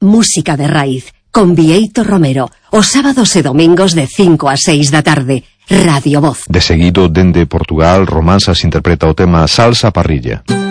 música de raíz, con Bieito Romero, os sábados e domingos de 5 a 6 da tarde, Radio Voz. De seguido, dende Portugal, Romanzas interpreta o tema Salsa Parrilla.